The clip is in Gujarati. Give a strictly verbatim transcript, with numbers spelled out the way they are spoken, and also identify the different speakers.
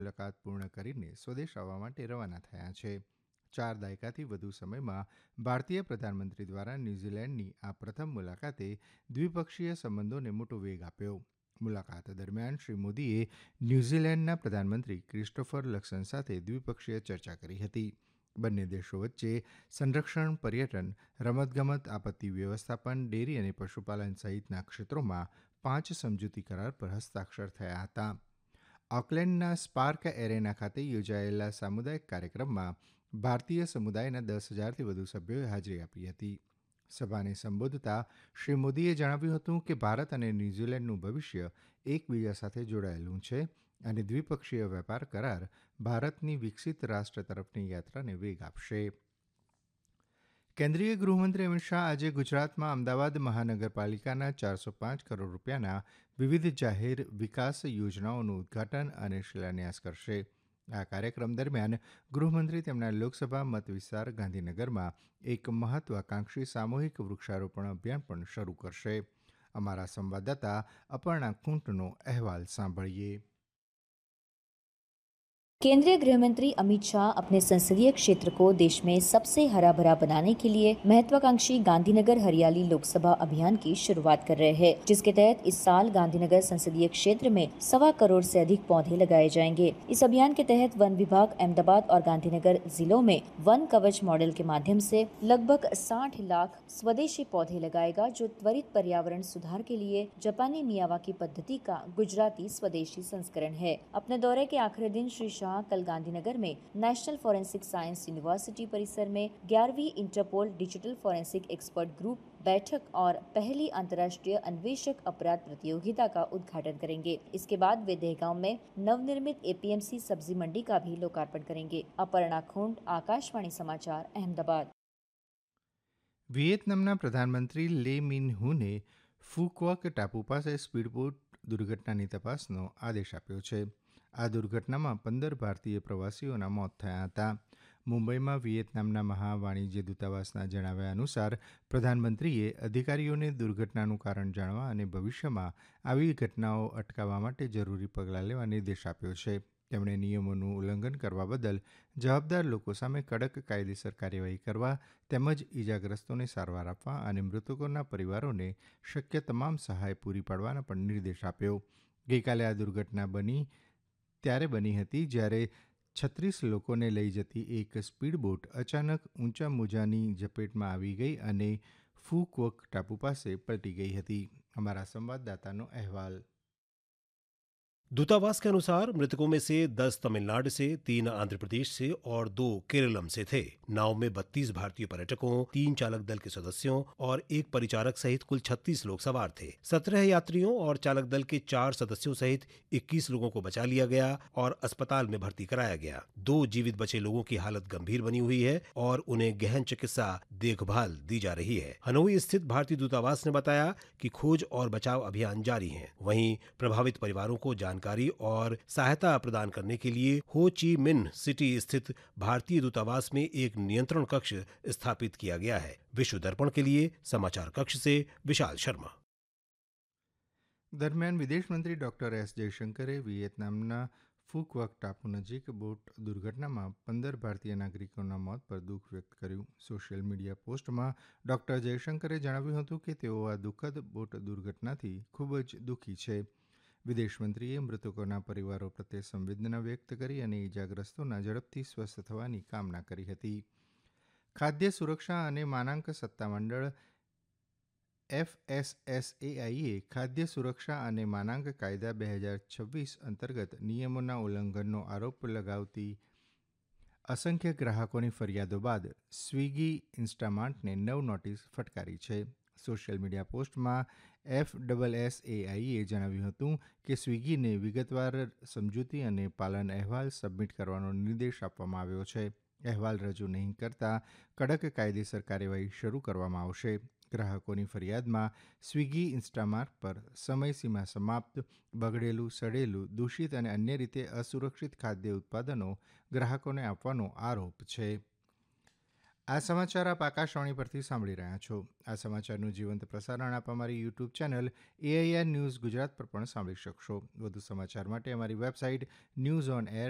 Speaker 1: મુલાકાત પૂર્ણ કરીને સ્વદેશ આવવા માટે રવાના થયા છે. ચાર દાયકાથી વધુ સમયમાં ભારતીય પ્રધાનમંત્રી દ્વારા ન્યૂઝીલેન્ડની આ પ્રથમ મુલાકાતે દ્વિપક્ષીય સંબંધોને મોટો વેગ આપ્યો. મુલાકાત દરમિયાન શ્રી મોદીએ ન્યૂઝીલેન્ડના પ્રધાનમંત્રી ક્રિસ્ટોફર લક્સન સાથે દ્વિપક્ષીય ચર્ચા કરી હતી. બંને દેશો વચ્ચે સંરક્ષણ, પર્યટન, રમતગમત, આપત્તિ વ્યવસ્થાપન, ડેરી અને પશુપાલન સહિતના ક્ષેત્રોમાં પાંચ સમજૂતી કરાર પર હસ્તાક્ષર થયા હતા. ઓકલેન્ડના સ્પાર્ક એરેના ખાતે યોજાયેલા સામુદાયિક કાર્યક્રમમાં ભારતીય સમુદાયના દસ હજારથી વધુ સભ્યોએ હાજરી આપી હતી. સભાને સંબોધતા શ્રી મોદીએ જણાવ્યું હતું કે ભારત અને ન્યૂઝીલેન્ડનું ભવિષ્ય એકબીજા સાથે જોડાયેલું છે અને દ્વિપક્ષીય વેપાર કરાર ભારતની વિકસિત રાષ્ટ્ર તરફની યાત્રાને વેગ આપશે. કેન્દ્રીય ગૃહમંત્રી અમિત શાહ આજે ગુજરાતમાં અમદાવાદ મહાનગરપાલિકાના ચારસો પાંચ કરોડ રૂપિયાના વિવિધ જાહેર વિકાસ યોજનાઓનું ઉદઘાટન અને શિલાન્યાસ કરશે. આ કાર્યક્રમ દરમિયાન ગૃહમંત્રી તેમના લોકસભા મત વિસ્તાર ગાંધીનગરમાં એક મહત્વાકાંક્ષી સામૂહિક વૃક્ષારોપણ અભિયાન પણ શરૂ કરશે. અમારા સંવાદદાતા અપર્ણા ખૂંટનો અહેવાલ સાંભળીએ.
Speaker 2: केंद्रीय गृह मंत्री अमित शाह अपने संसदीय क्षेत्र को देश में सबसे हरा भरा बनाने के लिए महत्वाकांक्षी गांधीनगर हरियाली लोकसभा अभियान की शुरुआत कर रहे हैं, जिसके तहत इस साल गांधीनगर संसदीय क्षेत्र में सवा करोड़ से अधिक पौधे लगाए जाएंगे. इस अभियान के तहत वन विभाग अहमदाबाद और गांधीनगर जिलों में वन कवच मॉडल के माध्यम से लगभग साठ लाख स्वदेशी पौधे लगाएगा, जो त्वरित पर्यावरण सुधार के लिए जापानी मियावाकी पद्धति का गुजराती स्वदेशी संस्करण है. अपने दौरे के आखिरी दिन श्री शाह कल गांधीनगर में नेशनल फॉरेंसिक साइंस यूनिवर्सिटी परिसर में ग्यारहवीं interpole digital forensic expert group बैठक और पहली अंतर्राष्ट्रीय अन्वेषक अपराध प्रतियोगिता का उद्घाटन करेंगे. इसके बाद वे दहगांव में नवनिर्मित एपीएमसी सब्जी मंडी का भी लोकार्पण करेंगे. अपर्णा खूंट, आकाशवाणी समाचार, अहमदाबाद.
Speaker 1: વિયેતનામના પ્રધાનમંત્રી લે મિન હુને ફુક્વક ટાપુ પાસે સ્પીડબોટ દુર્ઘટનાની તપાસનો આદેશ આપ્યો છે. આ દુર્ઘટનામાં પંદર ભારતીય પ્રવાસીઓના મોત થયા હતા. મુંબઈમાં વિયેતનામના મહાવાણિજ્ય દૂતાવાસના જણાવ્યા અનુસાર પ્રધાનમંત્રીએ અધિકારીઓને દુર્ઘટનાનું કારણ જાણવા અને ભવિષ્યમાં આવી ઘટનાઓ અટકાવવા માટે જરૂરી પગલાં લેવા નિર્દેશ આપ્યો છે. તેમણે નિયમોનું ઉલ્લંઘન કરવા બદલ જવાબદાર લોકો સામે કડક કાયદેસર કાર્યવાહી કરવા તેમજ ઇજાગ્રસ્તોને સારવાર આપવા અને મૃતકોના પરિવારોને શક્ય તમામ સહાય પૂરી પાડવાનો પણ નિર્દેશ આપ્યો. ગઈકાલે આ દુર્ઘટના બની ત્યારે બની હતી જ્યારે છત્રીસ લોકોને લઈ જતી એક સ્પીડબોટ અચાનક ઊંચા મોજાની ઝપેટમાં આવી ગઈ અને ફુક્વક ટાપુ પાસે પલટી ગઈ હતી. અમારા સંવાદદાતાનો અહેવાલ.
Speaker 3: दूतावास के अनुसार मृतकों में से दस तमिलनाडु से, तीन आंध्र प्रदेश से और दो केरलम से थे. नाव में बत्तीस भारतीय पर्यटकों, तीन चालक दल के सदस्यों और एक परिचारक सहित कुल छत्तीस लोग सवार थे. सत्रह यात्रियों और चालक दल के चार सदस्यों सहित इक्कीस लोगों को बचा लिया गया और अस्पताल में भर्ती कराया गया. दो जीवित बचे लोगों की हालत गंभीर बनी हुई है और उन्हें गहन चिकित्सा देखभाल दी जा रही है. हनोई स्थित भारतीय दूतावास ने बताया कि खोज और बचाव अभियान जारी है. वहीं प्रभावित परिवारों को जानकारी और सहायता प्रदान करने के लिए हो ची मिन्ह सिटी स्थित भारतीय दूतावास में एक नियंत्रण कक्ष स्थापित किया गया है. विश्व दर्पण के लिए समाचार कक्ष से विशाल शर्मा.
Speaker 1: દરમિયાન વિદેશમંત્રી ડોક્ટર એસ જયશંકરે વિયેતનામના ફુક્વક ટાપુ નજીક બોટ દુર્ઘટનામાં પંદર ભારતીય નાગરિકોના મોત પર દુઃખ વ્યક્ત કર્યું. સોશિયલ મીડિયા પોસ્ટમાં ડોક્ટર જયશંકરે જણાવ્યું હતું કે તેઓ આ દુઃખદ બોટ દુર્ઘટનાથી ખૂબ જ દુઃખી છે. વિદેશમંત્રીએ મૃતકોના પરિવારો પ્રત્યે સંવેદના વ્યક્ત કરી અને ઇજાગ્રસ્તોના ઝડપથી સ્વસ્થ થવાની કામના કરી હતી. ખાદ્ય સુરક્ષા અને માનાંક સત્તામંડળ એફએસએસએઆઈએ ખાદ્ય સુરક્ષા અને માનાંક કાયદા બે હજાર છવ્વીસ અંતર્ગત નિયમોના ઉલ્લંઘનનો આરોપ લગાવતી અસંખ્ય ગ્રાહકોની ફરિયાદો બાદ સ્વિગી ઇન્સ્ટામાર્ટને નવ નોટિસ ફટકારી છે. સોશિયલ મીડિયા પોસ્ટમાં એફએસએસએઆઈએ જણાવ્યું હતું કે સ્વિગીને વિગતવાર સમજૂતી અને પાલન અહેવાલ સબમિટ કરવાનો નિર્દેશ આપવામાં આવ્યો છે. અહેવાલ રજૂ નહીં કરતા કડક કાયદેસર કાર્યવાહી શરૂ કરવામાં આવશે. ગ્રાહકોની ફરિયાદમાં સ્વિગી ઇન્સ્ટામાર્ટ પર સમયસીમા સમાપ્ત, બગડેલું, સડેલું, દૂષિત અને અન્ય રીતે અસુરક્ષિત ખાદ્ય ઉત્પાદનો ગ્રાહકોને આપવાનો આરોપ છે. આ સમાચાર આપ આકાશવાણી પરથી સાંભળી રહ્યા છો. આ સમાચારનું જીવંત પ્રસારણ આપ અમારી YouTube channel AIR news Gujarat પર પણ સાંભળી શકશો. વધુ સમાચાર માટે અમારી વેબસાઇટ ન્યૂઝ ઓન એર